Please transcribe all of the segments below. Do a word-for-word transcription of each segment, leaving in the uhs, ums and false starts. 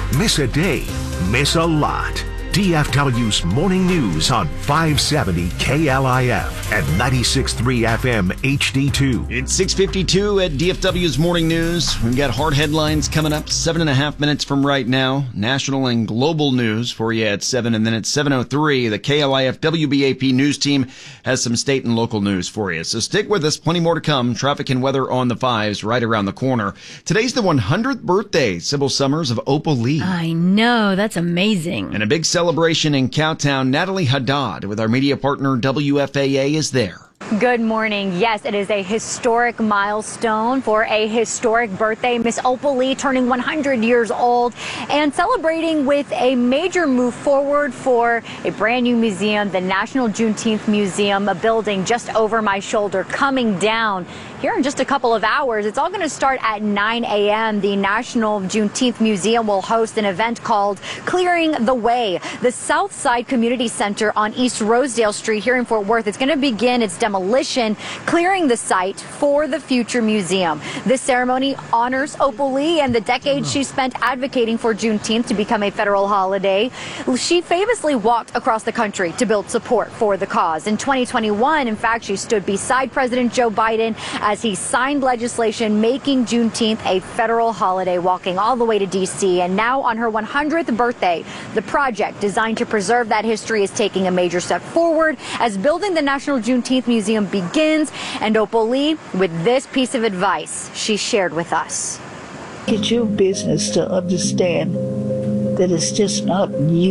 Miss a day, miss a lot. D F W's Morning News on five seventy K L I F and ninety-six point three F M H D two. It's six fifty-two at D F W's Morning News. We've got hard headlines coming up seven and a half minutes from right now. National and global news for you at seven, and then at seven oh three, the K L I F W B A P news team has some state and local news for you. So stick with us. Plenty more to come. Traffic and weather on the fives right around the corner. Today's the one hundredth birthday, Sybil Summers of Opal Lee. I know. That's amazing. And a big celebration in Cowtown. Natalie Haddad with our media partner W F A A is there. Good morning. Yes, it is a historic milestone for a historic birthday. Miss Opal Lee turning one hundred years old and celebrating with a major move forward for a brand new museum, the National Juneteenth Museum, a building just over my shoulder coming down here in just a couple of hours. It's all going to start at nine a m The National Juneteenth Museum will host an event called Clearing the Way. The Southside Community Center on East Rosedale Street here in Fort Worth. It's going to begin its demolition, clearing the site for the future museum. This ceremony honors Opal Lee and the decades she spent advocating for Juneteenth to become a federal holiday. She famously walked across the country to build support for the cause. In twenty twenty-one, in fact, she stood beside President Joe Biden as he signed legislation making Juneteenth a federal holiday, walking all the way to D C. And now on her one hundredth birthday, the project designed to preserve that history is taking a major step forward as building the National Juneteenth Museum begins. And Opal Lee with this piece of advice she shared with us. It's your business to understand that it's just not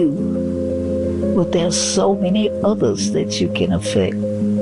you, but there's so many others that you can affect.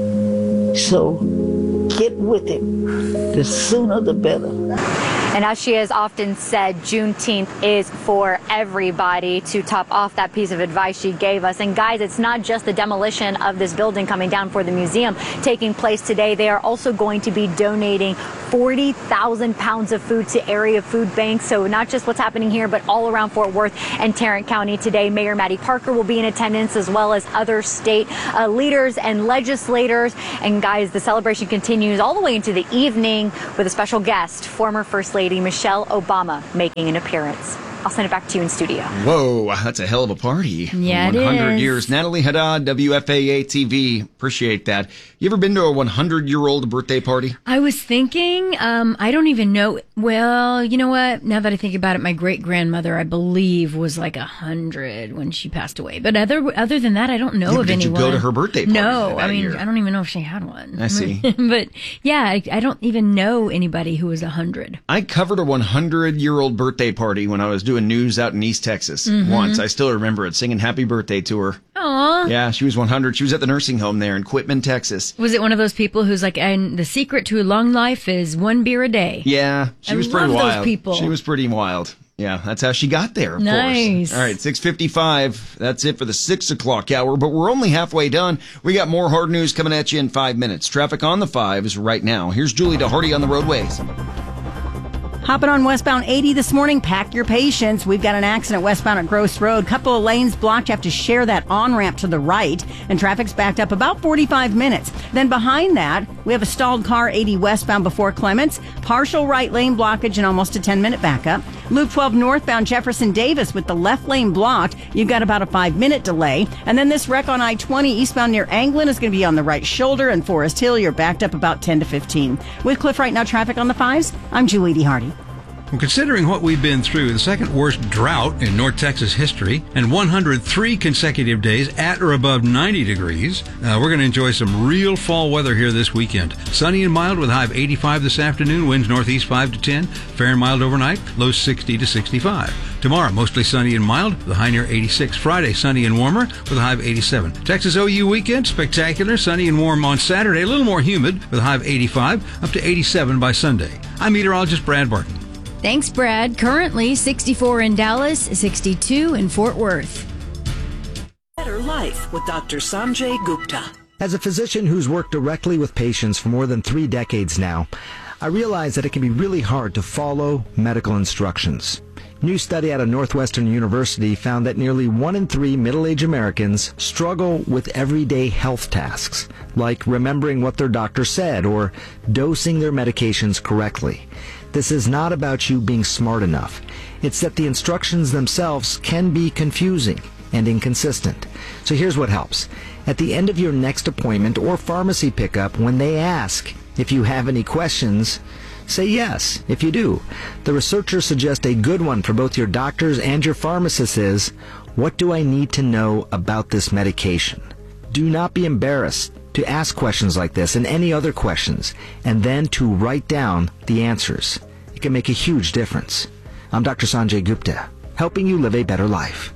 So get with it. The sooner the better. And as she has often said, Juneteenth is for everybody, to top off that piece of advice she gave us. And guys, it's not just the demolition of this building coming down for the museum taking place today. They are also going to be donating forty thousand pounds of food to area food banks. So not just what's happening here, but all around Fort Worth and Tarrant County today. Mayor Maddie Parker will be in attendance, as well as other state uh, leaders and legislators. And guys, the celebration continues all the way into the evening with a special guest, former First Lady Michelle Obama, making an appearance. I'll send it back to you in studio. Whoa, that's a hell of a party. Yeah, it one hundred is. years. Natalie Haddad, W F A A T V. Appreciate that. You ever been to a one hundred year old birthday party? I was thinking, um, I don't even know. Well, you know what? Now that I think about it, my great grandmother, I believe, was like a hundred when she passed away. But other other than that, I don't know Yeah, of did anyone. you go to her birthday party? No, that I mean, year? I don't even know if she had one. I see. But yeah, I, I don't even know anybody who was a hundred. I covered a one hundred year old birthday party when I was doing news out in East Texas Mm-hmm. once. I still remember it, singing happy birthday to her. Aw. Yeah, she was one hundred. She was at the nursing home there in Quitman, Texas. Was it one of those people who's like, and the secret to a long life is one beer a day? Yeah, she I was pretty love those wild. people. She was pretty wild. Yeah, that's how she got there, of Nice. course. All right, six fifty-five. That's it for the six o'clock hour, but we're only halfway done. We got more hard news coming at you in five minutes. Traffic on the fives right now. Here's Julie DeHardy on the roadways. Hopping on westbound eighty this morning, pack your patience. We've got an accident westbound at Gross Road. Couple of lanes blocked. You have to share that on-ramp to the right, and traffic's backed up about forty-five minutes. Then behind that, we have a stalled car eighty westbound before Clements. Partial right lane blockage and almost a ten-minute backup. Loop twelve northbound Jefferson Davis with the left lane blocked. You've got about a five-minute delay. And then this wreck on I twenty eastbound near Anglin is going to be on the right shoulder, and Forest Hill, you're backed up about ten to fifteen. With Cliff Right Now traffic on the fives, I'm Julie DeHardy. Well, considering what we've been through, the second worst drought in North Texas history, and one hundred three consecutive days at or above ninety degrees, uh, we're going to enjoy some real fall weather here this weekend. Sunny and mild with a high of eighty-five this afternoon, winds northeast five to ten, fair and mild overnight, low sixty to sixty-five. Tomorrow, mostly sunny and mild, with a high near eighty-six. Friday, sunny and warmer, with a high of eighty-seven. Texas O U weekend, spectacular, sunny and warm on Saturday, a little more humid, with a high of eighty-five, up to eighty-seven by Sunday. I'm meteorologist Brad Barton. Thanks, Brad. Currently sixty-four in Dallas, sixty-two in Fort Worth. Better Life with Doctor Sanjay Gupta. As a physician who's worked directly with patients for more than three decades now, I realize that it can be really hard to follow medical instructions. New study out of Northwestern University found that nearly one in three middle-aged Americans struggle with everyday health tasks, like remembering what their doctor said or dosing their medications correctly. This is not about you being smart enough. It's that the instructions themselves can be confusing and inconsistent. So here's what helps. At the end of your next appointment or pharmacy pickup, when they ask if you have any questions, say yes if you do. The researchers suggest a good one for both your doctors and your pharmacists is, what do I need to know about this medication? Do not be embarrassed to ask questions like this and any other questions, and then to write down the answers. It can make a huge difference. I'm Doctor Sanjay Gupta, helping you live a better life.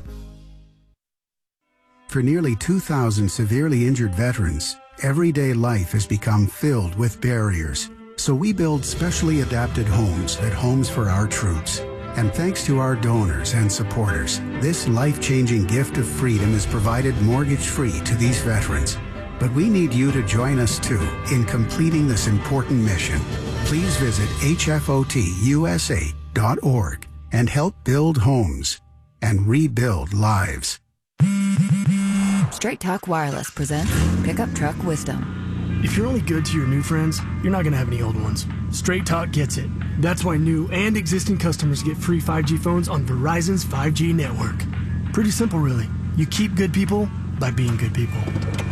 For nearly two thousand severely injured veterans, everyday life has become filled with barriers. So we build specially adapted homes at Homes for Our Troops. And thanks to our donors and supporters, this life-changing gift of freedom is provided mortgage-free to these veterans. But we need you to join us too in completing this important mission. Please visit H F O T U S A dot org and help build homes and rebuild lives. Straight Talk Wireless presents Pickup Truck Wisdom. If you're only good to your new friends, you're not going to have any old ones. Straight Talk gets it. That's why new and existing customers get free five G phones on Verizon's five G network. Pretty simple, really. You keep good people by being good people.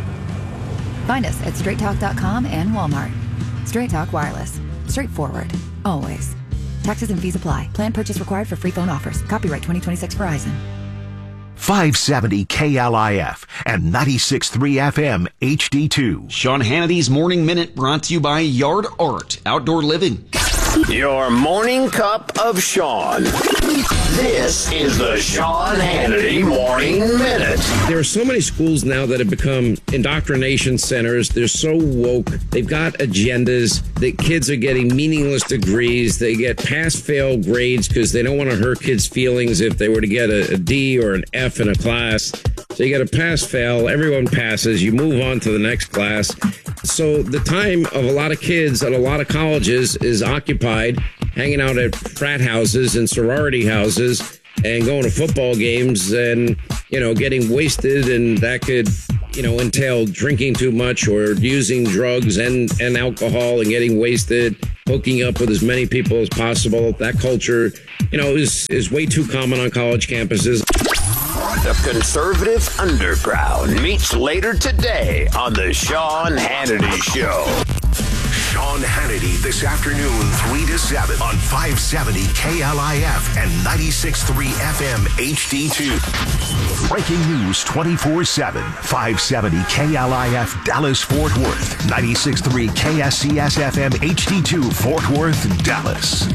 Find us at straight talk dot com and Walmart. Straight Talk Wireless. Straightforward. Always. Taxes and fees apply. Plan purchase required for free phone offers. Copyright twenty twenty-six Verizon. five seventy K L I F and ninety-six point three F M H D two. Sean Hannity's Morning Minute brought to you by Yard Art Outdoor Living. Your morning cup of Sean. This is the Sean Hannity Morning Minute. There are so many schools now that have become indoctrination centers. They're so woke. They've got agendas. The kids are getting meaningless degrees. They get pass-fail grades because they don't want to hurt kids' feelings if they were to get a, a D or an F in a class. So you get a pass-fail. Everyone passes. You move on to the next class. So the time of a lot of kids at a lot of colleges is occupied hanging out at frat houses and sorority houses and going to football games and, you know, getting wasted. And that could, you know, entail drinking too much or using drugs and, and alcohol and getting wasted, hooking up with as many people as possible. That culture, you know, is, is way too common on college campuses. The conservative underground meets later today on the Sean Hannity Show. Sean Hannity this afternoon, three to seven on five seventy K L I F and ninety-six point three F M H D two. Breaking news twenty-four seven, five seventy K L I F Dallas Fort Worth, ninety-six point three K S C S F M H D two Fort Worth, Dallas.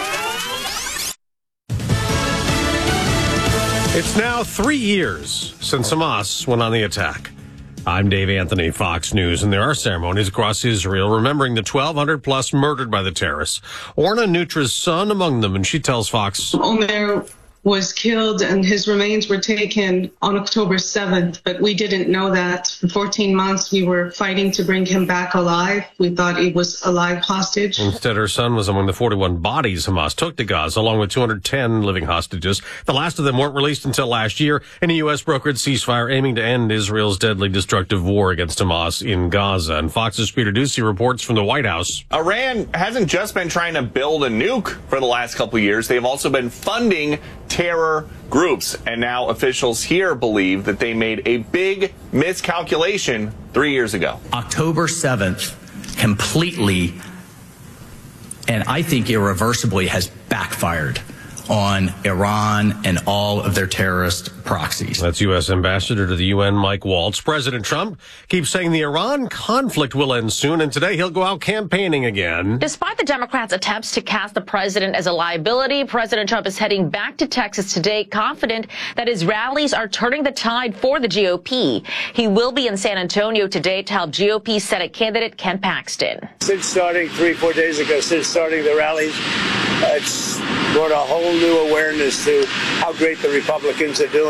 It's now three years since Hamas went on the attack. I'm Dave Anthony, Fox News, and there are ceremonies across Israel remembering the twelve hundred plus murdered by the terrorists. Orna Nutra's son among them, and she tells Fox. Omer was killed and his remains were taken on October seventh, but we didn't know that. For fourteen months, we were fighting to bring him back alive. We thought he was a live hostage. Instead, her son was among the forty-one bodies Hamas took to Gaza, along with two hundred ten living hostages. The last of them weren't released until last year in a U S brokered ceasefire aiming to end Israel's deadly destructive war against Hamas in Gaza. And Fox's Peter Ducey reports from the White House. Iran hasn't just been trying to build a nuke for the last couple of years. They've also been funding terror groups, and now officials here believe that they made a big miscalculation three years ago. October seventh completely, and I think irreversibly, has backfired on Iran and all of their terrorist proxies. That's U S Ambassador to the U N, Mike Waltz. President Trump keeps saying the Iran conflict will end soon, and today he'll go out campaigning again. Despite the Democrats' attempts to cast the president as a liability, President Trump is heading back to Texas today, confident that his rallies are turning the tide for the G O P. He will be in San Antonio today to help G O P Senate candidate Ken Paxton. Since starting three, four days ago, since starting the rallies, uh, it's brought a whole new awareness to how great the Republicans are doing.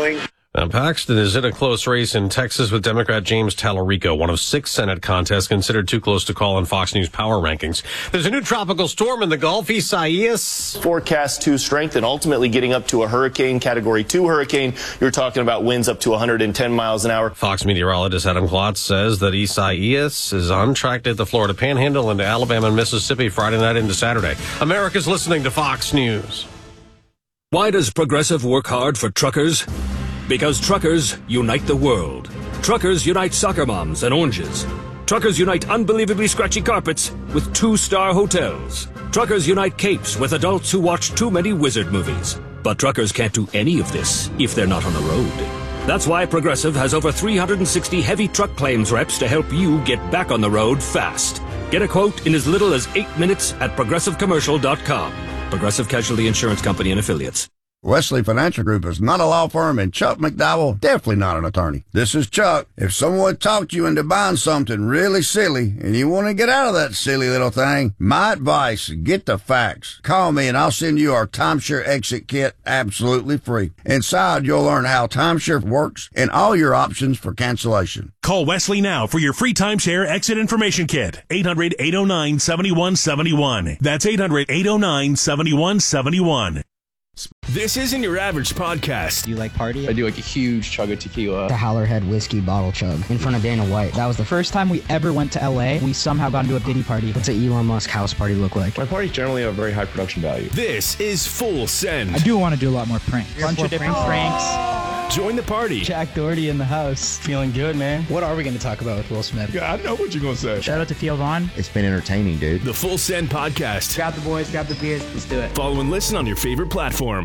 Now, Paxton is in a close race in Texas with Democrat James Tallarico, one of six Senate contests considered too close to call in Fox News power rankings. There's a new tropical storm in the Gulf, Isaias. Forecast to strengthen, ultimately getting up to a hurricane, category two hurricane. You're talking about winds up to one hundred ten miles an hour. Fox meteorologist Adam Klotz says that Isaias is on track to hit the Florida Panhandle into Alabama and Mississippi Friday night into Saturday. America's listening to Fox News. Why does Progressive work hard for truckers? Because truckers unite the world. Truckers unite soccer moms and oranges. Truckers unite unbelievably scratchy carpets with two-star hotels. Truckers unite capes with adults who watch too many wizard movies. But truckers can't do any of this if they're not on the road. That's why Progressive has over three hundred sixty heavy truck claims reps to help you get back on the road fast. Get a quote in as little as eight minutes at progressive commercial dot com. Progressive Casualty Insurance Company and Affiliates. Wesley Financial Group is not a law firm, and Chuck McDowell definitely not an attorney. This is Chuck. If someone talked you into buying something really silly and you want to get out of that silly little thing, my advice, get the facts. Call me and I'll send you our timeshare exit kit absolutely free. Inside, you'll learn how timeshare works and all your options for cancellation. Call Wesley now for your free timeshare exit information kit. eight hundred, eight oh nine, seven one seven one. That's eight hundred, eight oh nine, seven one seven one. This isn't your average podcast. Do you like party? I do like a huge chug of tequila. The Howlerhead whiskey bottle chug in front of Dana White. That was the first time we ever went to L A. We somehow got into a Diddy party. What's an Elon Musk house party look like? My parties generally have very high production value. This is Full Send. I do want to do a lot more pranks. A bunch of different pranks. pranks. Join the party. Jack Doherty in the house. Feeling good, man. What are we going to talk about with Will Smith? Yeah, I know what you're going to say. Shout out to Theo Vaughn. It's been entertaining, dude. The Full Send podcast. Grab the boys, grab the beers. Let's do it. Follow and listen on your favorite platform.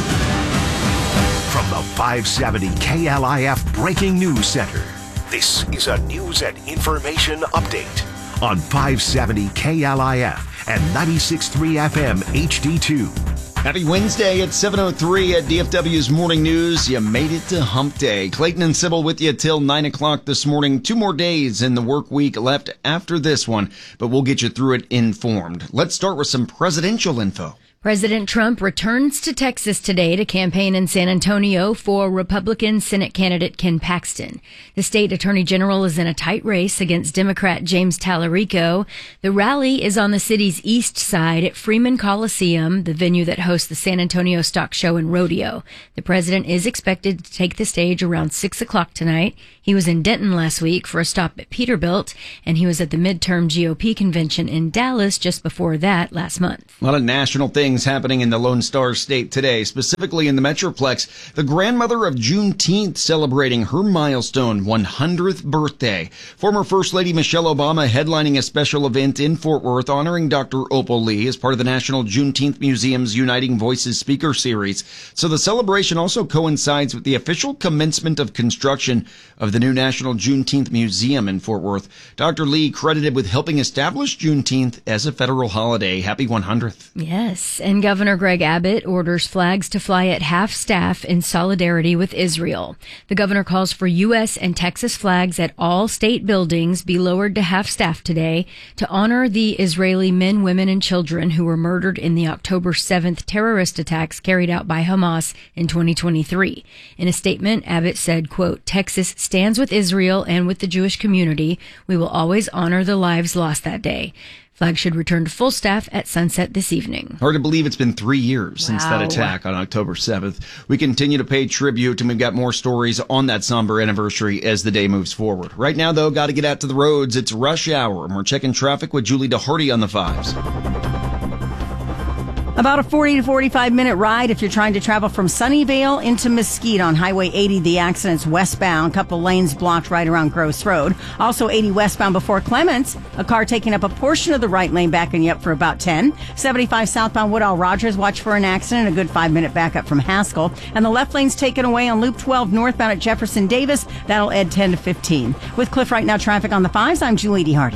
From the five seventy K L I F Breaking News Center, this is a news and information update on five seventy K L I F and ninety-six point three F M H D two. Happy Wednesday at seven oh three at D F W's Morning News. You made it to Hump Day. Clayton and Sybil with you till nine o'clock this morning. Two more days in the work week left after this one, but we'll get you through it informed. Let's start with some presidential info. President Trump returns to Texas today to campaign in San Antonio for Republican Senate candidate Ken Paxton. The state attorney general is in a tight race against Democrat James Tallarico. The rally is on the city's east side at Freeman Coliseum, the venue that hosts the San Antonio Stock Show and Rodeo. The president is expected to take the stage around six o'clock tonight. He was in Denton last week for a stop at Peterbilt, and he was at the midterm G O P convention in Dallas just before that last month. A lot of national things happening in the Lone Star State today, specifically in the Metroplex. The grandmother of Juneteenth celebrating her milestone one hundredth birthday. Former First Lady Michelle Obama headlining a special event in Fort Worth honoring Doctor Opal Lee as part of the National Juneteenth Museum's Uniting Voices Speaker Series. So the celebration also coincides with the official commencement of construction of the new National Juneteenth Museum in Fort Worth. Doctor Lee credited with helping establish Juneteenth as a federal holiday. Happy one hundredth. Yes, and Governor Greg Abbott orders flags to fly at half-staff in solidarity with Israel. The governor calls for U S and Texas flags at all state buildings be lowered to half-staff today to honor the Israeli men, women, and children who were murdered in the October seventh terrorist attacks carried out by Hamas in twenty twenty-three. In a statement, Abbott said, quote, Texas stands with Israel and with the Jewish community. We will always honor the lives lost that day. Flag should return to full staff at sunset this evening. Hard to believe it's been three years wow. since that attack on October seventh. We continue to pay tribute, and we've got more stories on that somber anniversary as the day moves forward. Right now, though, got to get out to the roads. It's rush hour, and we're checking traffic with Julie DeHardy on the fives. About a forty to forty-five minute ride if you're trying to travel from Sunnyvale into Mesquite on Highway eighty. The accident's westbound. Couple lanes blocked right around Gross Road. Also eighty westbound before Clements. A car taking up a portion of the right lane, backing you up for about ten. seventy-five southbound Woodall Rogers. Watch for an accident. A good five minute backup from Haskell. And the left lane's taken away on Loop twelve northbound at Jefferson Davis. That'll add ten to fifteen. With Cliff Right Now traffic on the fives, I'm Julie DeHardy.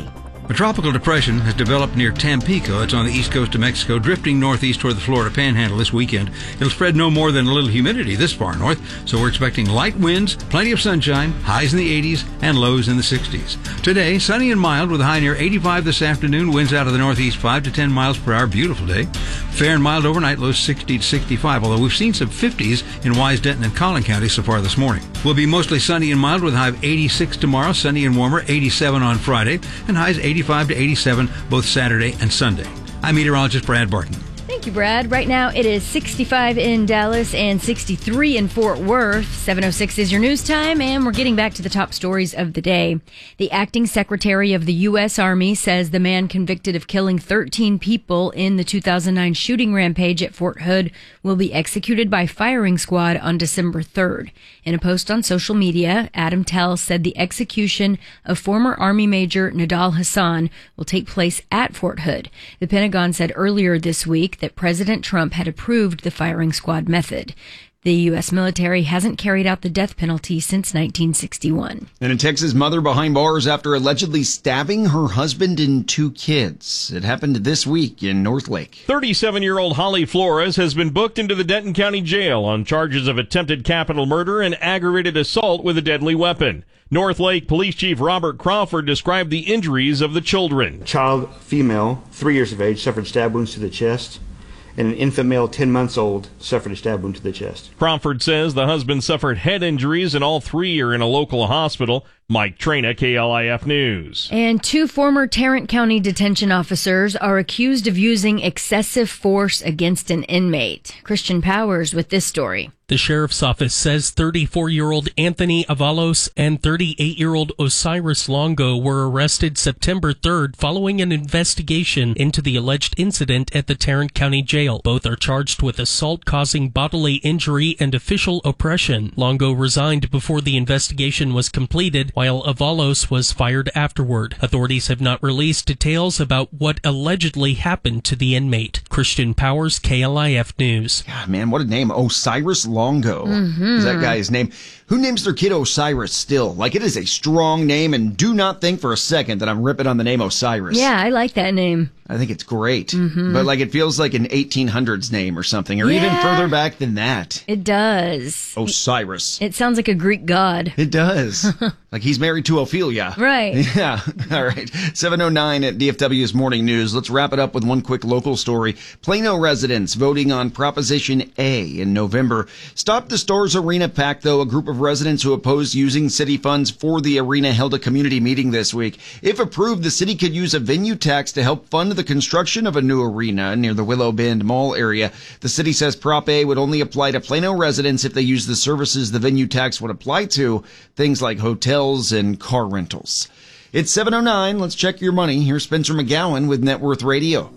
A tropical depression has developed near Tampico. It's on the east coast of Mexico, drifting northeast toward the Florida Panhandle this weekend. It'll spread no more than a little humidity this far north, so we're expecting light winds, plenty of sunshine, highs in the eighties, and lows in the sixties. Today, sunny and mild with a high near eighty-five this afternoon, winds out of the northeast five to ten miles per hour. Beautiful day. Fair and mild overnight, lows sixty to sixty-five, although we've seen some fifties in Wise, Denton, and Collin counties so far this morning. We'll be mostly sunny and mild with a high of eighty-six tomorrow, sunny and warmer, eighty-seven on Friday, and highs eighty-five to eighty-seven both Saturday and Sunday. I'm meteorologist Brad Barton. Thank you, Brad. Right now it is sixty-five in Dallas and sixty-three in Fort Worth. seven oh six is your news time, and we're getting back to the top stories of the day. The acting secretary of the U S Army says the man convicted of killing thirteen people in the two thousand nine shooting rampage at Fort Hood will be executed by firing squad on December third. In a post on social media, Adam Tell said the execution of former Army Major Nidal Hasan will take place at Fort Hood. The Pentagon said earlier this week that President Trump had approved the firing squad method. The U S military hasn't carried out the death penalty since nineteen sixty-one. And a Texas mother behind bars after allegedly stabbing her husband and two kids. It happened this week in Northlake. thirty-seven-year-old Holly Flores has been booked into the Denton County Jail on charges of attempted capital murder and aggravated assault with a deadly weapon. Northlake Police Chief Robert Crawford described the injuries of the children. Child, female, three years of age, suffered stab wounds to the chest, and an infant male, ten months old, suffered a stab wound to the chest. Crawford says the husband suffered head injuries and all three are in a local hospital. Mike Trina, K L I F News. And two former Tarrant County detention officers are accused of using excessive force against an inmate. Christian Powers with this story. The sheriff's office says thirty-four-year-old Anthony Avalos and thirty-eight-year-old Osiris Longo were arrested September third following an investigation into the alleged incident at the Tarrant County Jail. Both are charged with assault causing bodily injury and official oppression. Longo resigned before the investigation was completed, while Avalos was fired afterward. Authorities have not released details about what allegedly happened to the inmate. Christian Powers, K L I F News. God, man, what a name. Osiris Longo. Mm-hmm. Is that guy's name? Who names their kid Osiris still? Like, it is a strong name, and do not think for a second that I'm ripping on the name Osiris. Yeah, I like that name. I think it's great. Mm-hmm. But, like, it feels like an eighteen hundreds name or something, or Yeah. even further back than that. It does. Osiris. It sounds like a Greek god. It does. Like he's married to Ophelia. Right. Yeah. All right. seven oh nine at D F W's Morning News. Let's wrap it up with one quick local story. Plano residents voting on Proposition A in November. Stop the Stars Arena PAC, though. A group of residents who oppose using city funds for the arena held a community meeting this week. If approved, the city could use a venue tax to help fund the construction of a new arena near the Willow Bend Mall area. The city says Prop A would only apply to Plano residents if they use the services the venue tax would apply to, things like hotels and car rentals. It's seven oh nine. Let's check your money. Here's Spencer McGowan with Net Worth Radio.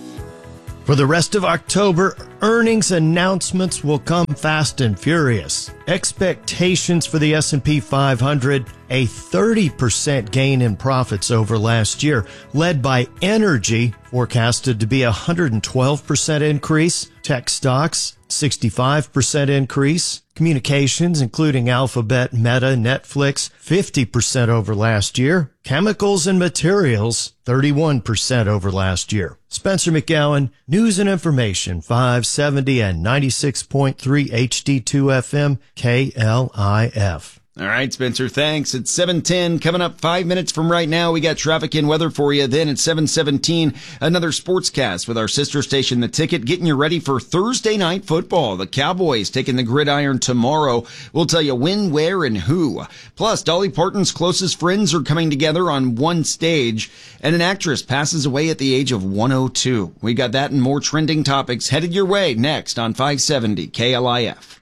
For the rest of October, earnings announcements will come fast and furious. Expectations for the S and P five hundred, a thirty percent gain in profits over last year, led by energy, forecasted to be a one hundred twelve percent increase, tech stocks, sixty-five percent increase, communications, including Alphabet, Meta, Netflix, fifty percent over last year, chemicals and materials, thirty-one percent over last year. Spencer McGowan, News and Information, five seventy and ninety-six point three H D two F M, K L I F. All right, Spencer, thanks. It's seven ten. Coming up five minutes from right now, we got traffic and weather for you. Then at seven seventeen, another sportscast with our sister station, The Ticket, getting you ready for Thursday night football. The Cowboys taking the gridiron tomorrow. We'll tell you when, where, and who. Plus, Dolly Parton's closest friends are coming together on one stage, and an actress passes away at the age of one oh two. We got that and more trending topics headed your way next on five seventy K L I F.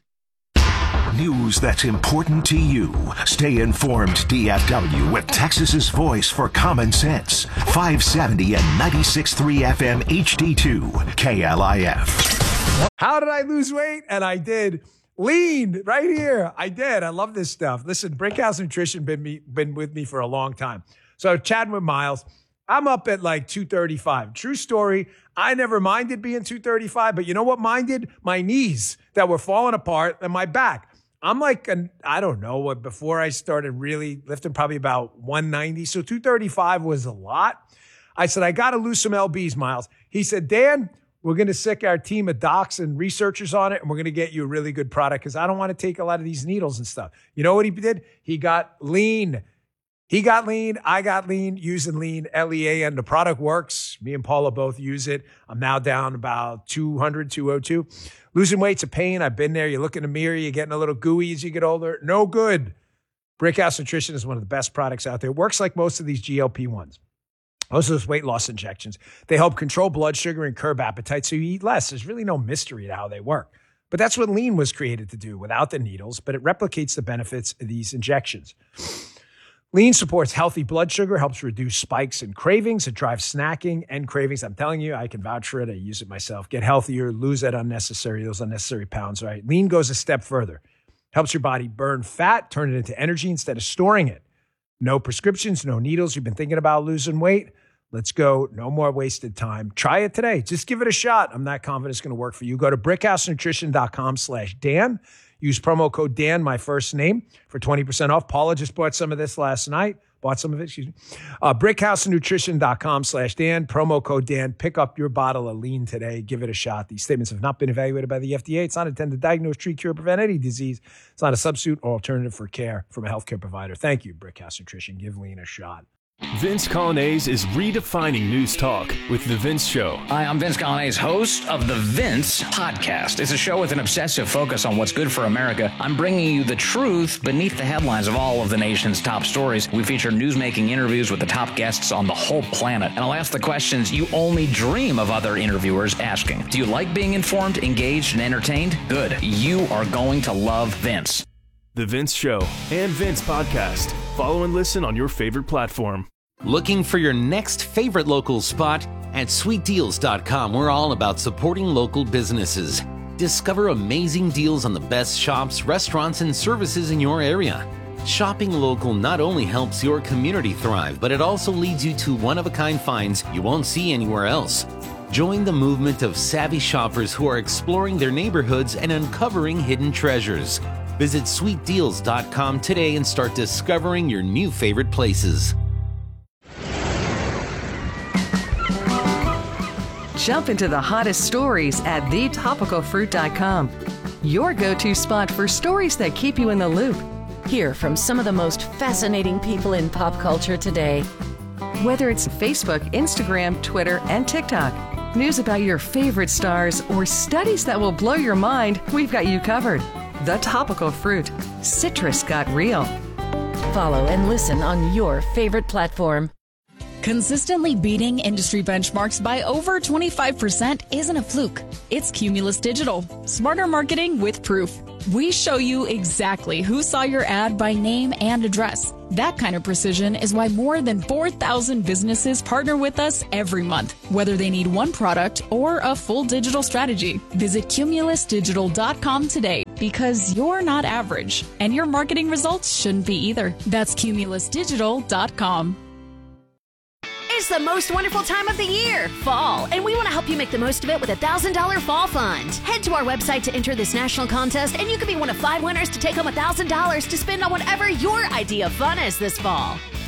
News that's important to you. Stay informed, D F W, with Texas's voice for common sense. five seventy and ninety-six point three F M H D two, K L I F. How did I lose weight? And I did. Lean right here. I did. I love this stuff. Listen, Brickhouse Nutrition been me been with me for a long time. So chatting with Miles, I'm up at like two thirty-five. True story. I never minded being two thirty-five, but you know what minded? My knees that were falling apart and my back. I'm like, an, I don't know, what before I started really lifting, probably about one ninety. So two thirty-five was a lot. I said, I got to lose some lbs, Miles. He said, Dan, we're going to sick our team of docs and researchers on it, and we're going to get you a really good product because I don't want to take a lot of these needles and stuff. You know what he did? He got lean. He got lean. I got lean using lean, L E A, and the product works. Me and Paula both use it. I'm now down about two hundred, two oh two. Losing weight's a pain. I've been there. You look in the mirror, you're getting a little gooey as you get older. No good. Brickhouse Nutrition is one of the best products out there. It works like most of these G L P ones. Most of those weight loss injections. They help control blood sugar and curb appetite so you eat less. There's really no mystery to how they work. But that's what lean was created to do without the needles, but it replicates the benefits of these injections. Lean supports healthy blood sugar, helps reduce spikes and cravings. It drives snacking and cravings. I'm telling you, I can vouch for it. I use it myself. Get healthier, lose that unnecessary, those unnecessary pounds, right? Lean goes a step further. Helps your body burn fat, turn it into energy instead of storing it. No prescriptions, no needles. You've been thinking about losing weight? Let's go. No more wasted time. Try it today. Just give it a shot. I'm not confident it's going to work for you. Go to brickhousenutrition.com slash Dan. Use promo code Dan, my first name, for twenty percent off. Paula just bought some of this last night. Bought some of it, excuse me. Uh, brickhousenutrition.com slash Dan. Promo code Dan. Pick up your bottle of lean today. Give it a shot. These statements have not been evaluated by the F D A. It's not intended to diagnose, treat, cure, prevent any disease. It's not a substitute or alternative for care from a healthcare provider. Thank you, Brickhouse Nutrition. Give lean a shot. Vince Colonnese is redefining news talk with The Vince Show. Hi, I'm Vince Colonnese, host of The Vince Podcast. It's a show with an obsessive focus on what's good for America. I'm bringing you the truth beneath the headlines of all of the nation's top stories. We feature newsmaking interviews with the top guests on the whole planet. And I'll ask the questions you only dream of other interviewers asking. Do you like being informed, engaged, and entertained? Good. You are going to love Vince. The Vince Show and Vince Podcast. Follow and listen on your favorite platform. Looking for your next favorite local spot? At sweet deals dot com, we're all about supporting local businesses. Discover amazing deals on the best shops, restaurants, and services in your area. Shopping local not only helps your community thrive, but it also leads you to one-of-a-kind finds you won't see anywhere else. Join the movement of savvy shoppers who are exploring their neighborhoods and uncovering hidden treasures. Visit sweet deals dot com today and start discovering your new favorite places. Jump into the hottest stories at the topical fruit dot com. Your go-to spot for stories that keep you in the loop. Hear from some of the most fascinating people in pop culture today. Whether it's Facebook, Instagram, Twitter, and TikTok, news about your favorite stars, or studies that will blow your mind, we've got you covered. The Topical Fruit. Citrus got real. Follow and listen on your favorite platform. Consistently beating industry benchmarks by over twenty-five percent isn't a fluke. It's Cumulus Digital. Smarter marketing with proof. We show you exactly who saw your ad by name and address. That kind of precision is why more than four thousand businesses partner with us every month, whether they need one product or a full digital strategy. Visit cumulus digital dot com today because you're not average and your marketing results shouldn't be either. That's cumulus digital dot com. It's the most wonderful time of the year, fall, and we want to help you make the most of it with a one thousand dollars fall fund. Head to our website to enter this national contest, and you could be one of five winners to take home one thousand dollars to spend on whatever your idea of fun is this fall.